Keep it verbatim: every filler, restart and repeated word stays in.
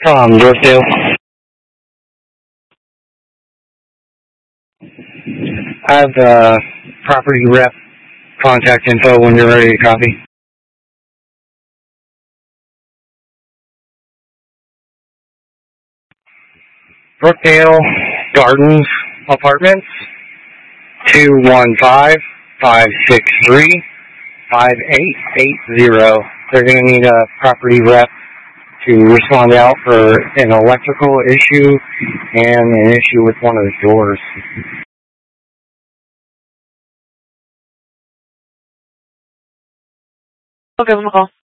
Um, Brookdale. I have uh, property rep contact info when you're ready to copy. Brookdale Gardens Apartments, two one five, five six three, five eight eight zero. They're going to need a property rep to respond out for an electrical issue and an issue with one of the doors. I'll give them a call.